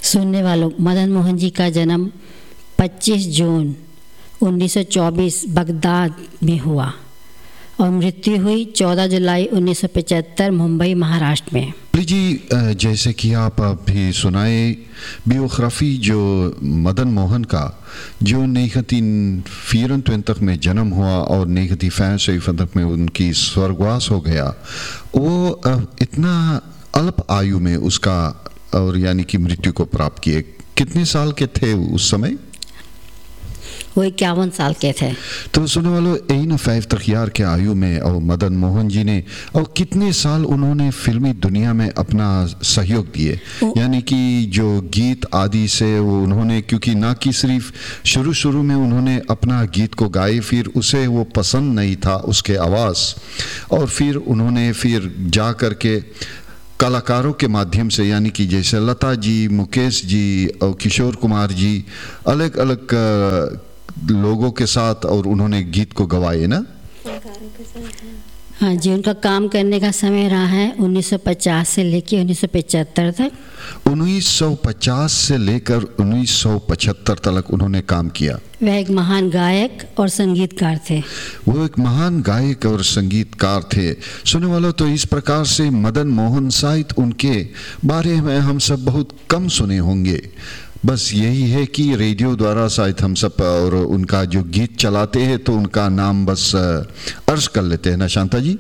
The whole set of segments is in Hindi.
सुनने वालों, मदन मोहन जी का जन्म 25 जून 1924 बगदाद में हुआ और मृत्यु हुई 14 जुलाई 1975 मुंबई, महाराष्ट्र में। जी, जैसे कि आप अभी सुनाए बियोग्राफी जो मदन मोहन का जो 1924 में जन्म हुआ और 1925 में उनकी स्वर्गवास हो गया, वो इतना अल्प आयु में उसका और यानी कि मृत्यु को प्राप्त किए। कितने साल के थे उस समय? वो 51 साल के थे। तो सुनने वालों, 51 यार के आयु में और मदन मोहन जी ने और कितने साल उन्होंने फिल्मी दुनिया में अपना सहयोग दिए, यानी कि जो गीत आदि से वो उन्होंने, क्योंकि ना कि सिर्फ शुरू में उन्होंने अपना गीत को गाए, फिर उसे वो पसंद नहीं था उसके आवाज़, और फिर उन्होंने फिर जा कर के कलाकारों के माध्यम से, यानी कि जैसे लता जी, मुकेश जी और किशोर कुमार जी, अलग अलग लोगों के साथ और उन्होंने गीत को गवाए ना। हाँ जी, उनका काम करने का समय रहा है 1950 से लेकर 1975 तक। 1950 से लेकर 1975 तक उन्होंने काम किया। वह एक महान गायक और संगीतकार थे। वो एक महान गायक और संगीतकार थे। सुनने वालों, तो इस प्रकार से मदन मोहन शायद उनके बारे में हम सब बहुत कम सुने होंगे। बस यही है कि रेडियो द्वारा शायद हम सब और उनका जो गीत चलाते हैं तो उनका नाम बस अर्ज कर लेते हैं ना शांता जी।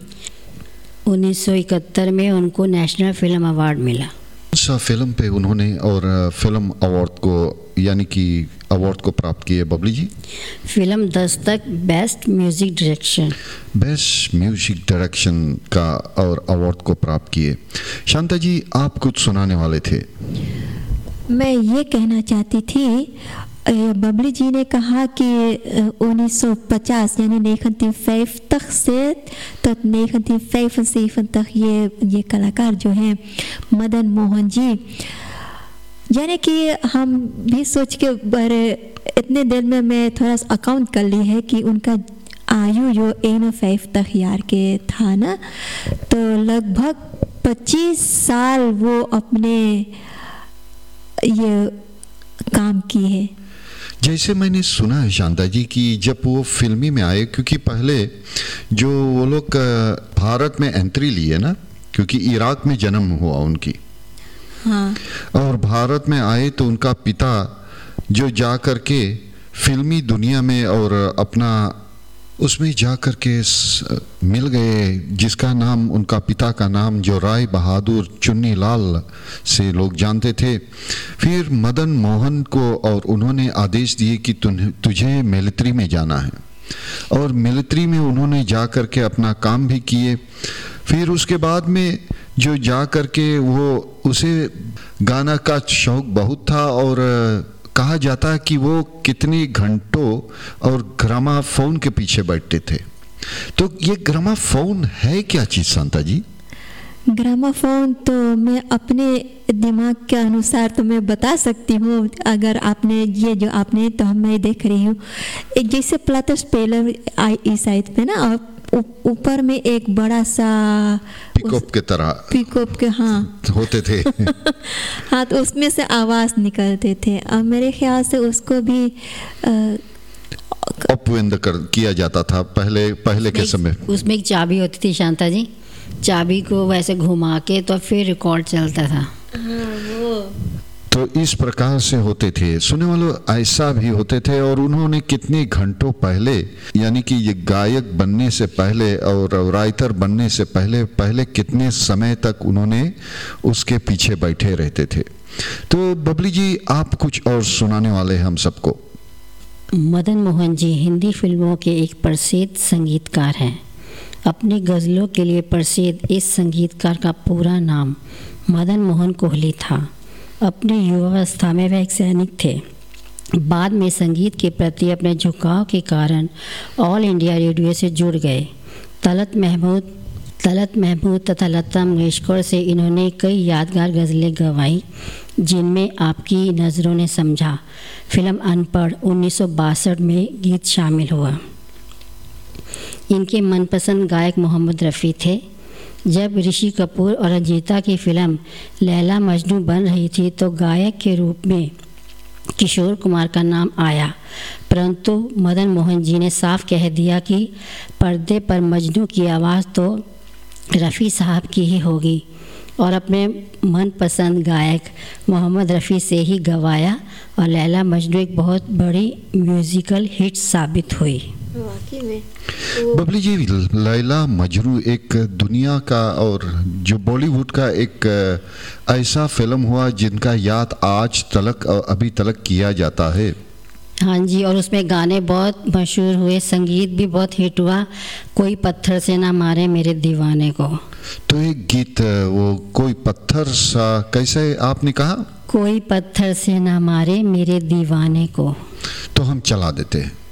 1971 में उनको नेशनल फिल्म अवार्ड मिला। सा फिल्म पे उन्होंने और फिल्म अवार्ड को, यानी कि अवार्ड को प्राप्त किए बबली जी? Film Dastak best music direction, best music direction का और अवार्ड को प्राप्त किए। शांता जी, आप कुछ सुनाने वाले थे। मैं ये कहना चाहती थी, बबली जी ने कहा कि 1950 यानी 1950 से तक 1975 तक ये कलाकार जो हैं मदन मोहन जी, यानी कि हम भी सोच के बड़े इतने दिन में मैं थोड़ा सा अकाउंट कर ली है कि उनका आयु जो 51 यार के था ना, तो लगभग 25 साल वो अपने ये काम की है। जैसे मैंने सुना है शांता जी कि जब वो फिल्मी में आए, क्योंकि पहले जो वो लोग भारत में एंट्री लिए ना, क्योंकि इराक में जन्म हुआ उनकी, हाँ, और भारत में आए तो उनका पिता जो जा कर के फिल्मी दुनिया में और अपना उसमें जा कर के मिल गए, जिसका नाम, उनका पिता का नाम जो राय बहादुर चुन्नीलाल से लोग जानते थे। फिर मदन मोहन को और उन्होंने आदेश दिए कि तुझे मिलिट्री में जाना है, और मिलिट्री में उन्होंने जा कर के अपना काम भी किए। फिर उसके बाद में जो जा कर के वो, उसे गाना का शौक बहुत था और कहा जाता है कि वो कितने घंटों और ग्रामाफोन के पीछे बैठते थे। तो ये ग्रामाफोन है क्या चीज़ शांता जी? ग्रामाफोन तो मैं अपने दिमाग के अनुसार तो मैं बता सकती हूँ। अगर आपने ये जो आपने तो मैं देख रही हूँ, एक जैसे प्लाटर स्पेलर इस साइड पे ना, और ऊपर में एक बड़ा सा पिकअप के तरह, पिकअप के, हाँ, होते थे। हाँ, तो उसमें से आवाज़ निकलते थे और मेरे ख्याल से उसको भी अपविंद किया जाता था पहले के समय। उसमें एक चाबी होती थी शांता जी, चाबी को वैसे घुमा के तो फिर रिकॉर्ड चलता था। हाँ, वो तो इस प्रकार से होते थे। सुनने वालों, ऐसा भी होते थे। और उन्होंने कितने घंटों पहले, यानी कि ये गायक बनने से पहले और राइटर बनने से पहले कितने समय तक उन्होंने उसके पीछे बैठे रहते थे। तो बबली जी, आप कुछ और सुनाने वाले हैं हम सबको। मदन मोहन जी हिंदी फिल्मों के एक प्रसिद्ध संगीतकार हैं। अपनी गज़लों के लिए प्रसिद्ध इस संगीतकार का पूरा नाम मदन मोहन कोहली था। अपनी युवावस्था में वह एक सैनिक थे। बाद में संगीत के प्रति अपने झुकाव के कारण ऑल इंडिया रेडियो से जुड़ गए। तलत महमूद तथा लता मंगेशकर से इन्होंने कई यादगार गज़लें गवाई, जिनमें आपकी नज़रों ने समझा, फिल्म अनपढ़ 1962 में गीत शामिल हुआ। इनके मनपसंद गायक मोहम्मद रफ़ी थे। जब ऋषि कपूर और रंजीता की फिल्म लैला मजनू बन रही थी तो गायक के रूप में किशोर कुमार का नाम आया, परंतु मदन मोहन जी ने साफ कह दिया कि पर्दे पर मजनू की आवाज़ तो रफ़ी साहब की ही होगी और अपने मनपसंद गायक मोहम्मद रफ़ी से ही गवाया और लैला मजनू एक बहुत बड़ी म्यूज़िकल हिट साबित हुई। वाकई में बबली जी, लैला मजनू एक दुनिया का और जो बॉलीवुड का एक ऐसा फिल्म हुआ जिनका याद आज तलक और अभी तलक किया जाता है। हाँ जी, और उसमें गाने बहुत मशहूर हुए, संगीत भी बहुत हिट हुआ, कोई पत्थर से ना मारे मेरे दीवाने को। तो एक गीत वो कोई पत्थर सा कैसे आपने कहा? कोई पत्थर से ना मारे मेरे दीवाने को। तो हम चला देते हैं।